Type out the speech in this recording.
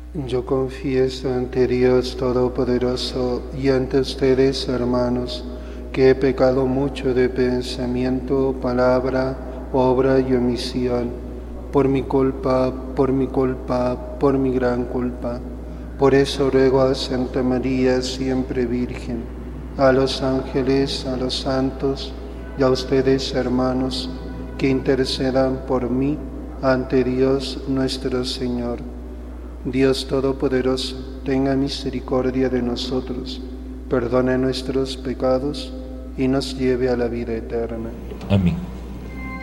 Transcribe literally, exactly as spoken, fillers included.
Yo confieso ante Dios Todopoderoso y ante ustedes, hermanos, que he pecado mucho de pensamiento, palabra, obra y omisión, por mi culpa, por mi culpa, por mi gran culpa. Por eso ruego a Santa María, siempre Virgen, a los ángeles, a los santos y a ustedes, hermanos, que intercedan por mí ante Dios nuestro Señor. Dios Todopoderoso, tenga misericordia de nosotros, perdone nuestros pecados y nos lleve a la vida eterna. Amén.